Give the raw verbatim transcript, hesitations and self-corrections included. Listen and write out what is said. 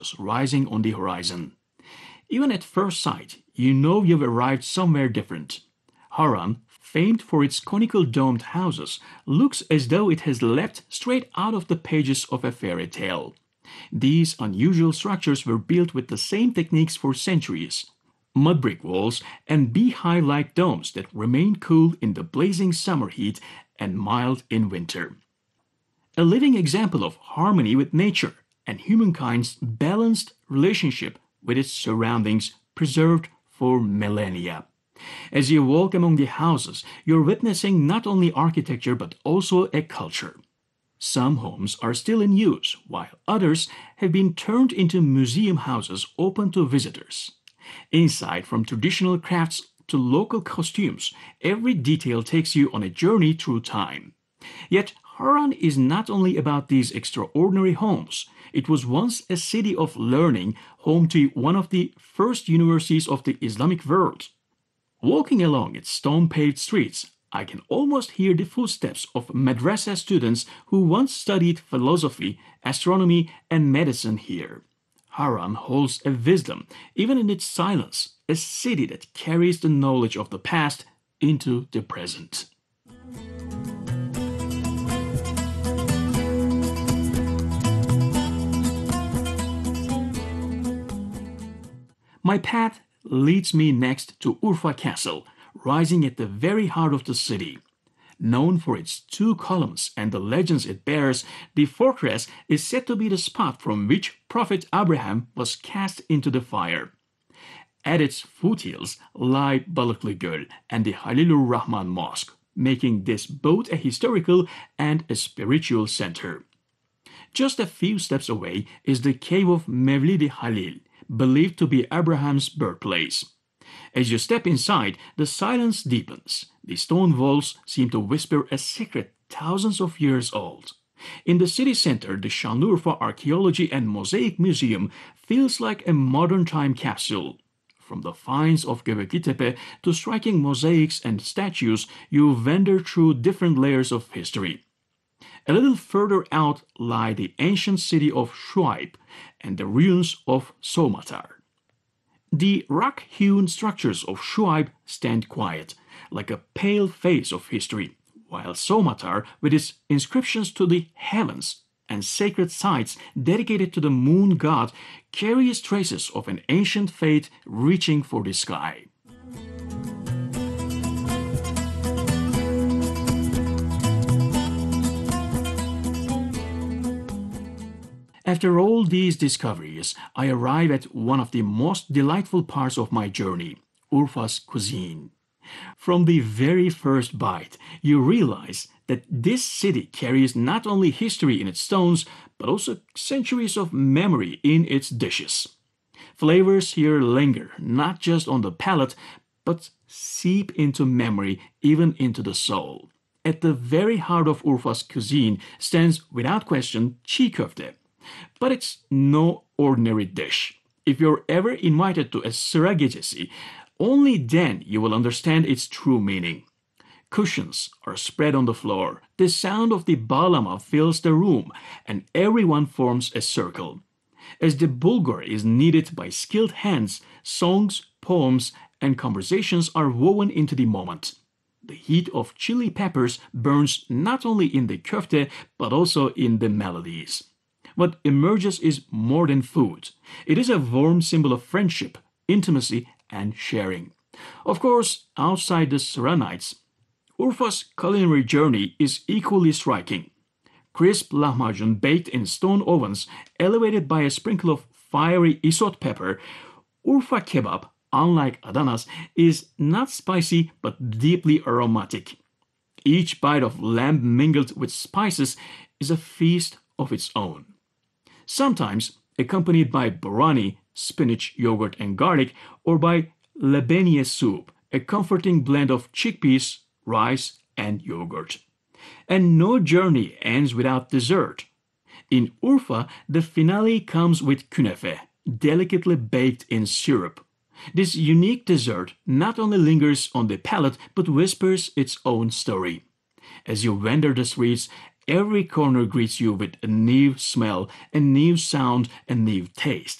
rising on the horizon. Even at first sight, you know you've arrived somewhere different. Harran, famed for its conical domed houses, looks as though it has leapt straight out of the pages of a fairy tale. These unusual structures were built with the same techniques for centuries. Mud brick walls and beehive-like domes that remain cool in the blazing summer heat and mild in winter. A living example of harmony with nature and humankind's balanced relationship with its surroundings preserved for millennia. As you walk among the houses, you're witnessing not only architecture but also a culture. Some homes are still in use, while others have been turned into museum houses open to visitors. Inside, from traditional crafts to local costumes, every detail takes you on a journey through time. Yet, Harran is not only about these extraordinary homes. It was once a city of learning, home to one of the first universities of the Islamic world. Walking along its stone-paved streets, I can almost hear the footsteps of madrasa students who once studied philosophy, astronomy, and medicine here. Harran holds a wisdom, even in its silence, a city that carries the knowledge of the past into the present. My path leads me next to Urfa Castle, rising at the very heart of the city. Known for its two columns and the legends it bears, the fortress is said to be the spot from which Prophet Abraham was cast into the fire. At its foothills lie Balıklı Göl and the Halilur Rahman Mosque, making this both a historical and a spiritual center. Just a few steps away is the cave of Mevlid-i Halil, believed to be Abraham's birthplace. As you step inside, the silence deepens. The stone walls seem to whisper a secret thousands of years old. In the city center, the Şanlıurfa Archaeology and Mosaic Museum feels like a modern time capsule. From the finds of Göbeklitepe to striking mosaics and statues, you wander through different layers of history. A little further out lie the ancient city of Shuaib and the ruins of Somatar. The rock-hewn structures of Shuaib stand quiet, like a pale face of history, while Somatar, with its inscriptions to the heavens and sacred sites dedicated to the moon god, carries traces of an ancient faith reaching for the sky. After all these discoveries, I arrive at one of the most delightful parts of my journey, Urfa's cuisine. From the very first bite, you realize that this city carries not only history in its stones, but also centuries of memory in its dishes. Flavors here linger not just on the palate, but seep into memory, even into the soul. At the very heart of Urfa's cuisine stands, without question, çiğ köfte. But it's no ordinary dish. If you're ever invited to a sıra gecesi, only then you will understand its true meaning. Cushions are spread on the floor, the sound of the bağlama fills the room, and everyone forms a circle. As the bulgur is kneaded by skilled hands, songs, poems, and conversations are woven into the moment. The heat of chili peppers burns not only in the köfte, but also in the melodies. What emerges is more than food. It is a warm symbol of friendship, intimacy, and sharing. Of course, outside the sıra nights, Urfa's culinary journey is equally striking. Crisp lahmacun baked in stone ovens, elevated by a sprinkle of fiery isot pepper, Urfa kebab, unlike Adana's, is not spicy but deeply aromatic. Each bite of lamb mingled with spices is a feast of its own. Sometimes accompanied by borani, spinach, yogurt, and garlic, or by lebeniye soup, a comforting blend of chickpeas, rice, and yogurt. And no journey ends without dessert. In Urfa, the finale comes with künefe, delicately baked in syrup. This unique dessert not only lingers on the palate but whispers its own story. As you wander the streets, Every corner greets you with a new smell, a new sound, a new taste.